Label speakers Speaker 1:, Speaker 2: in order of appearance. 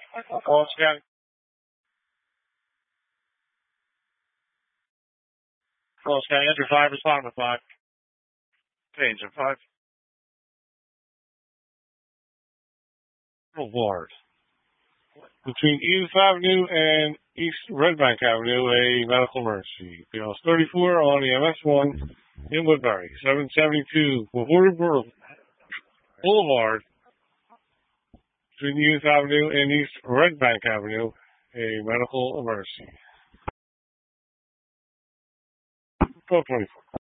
Speaker 1: Call scan. Call scan. Enter 5, respond to 5.
Speaker 2: Change of 5.
Speaker 1: Boulevard. Between Edith Avenue and East Red Bank Avenue, a medical emergency. BLS 34 on the MS1 in Woodbury. 772 Boulevard. Between Edith Avenue and East Red Bank Avenue, a medical emergency. 1224.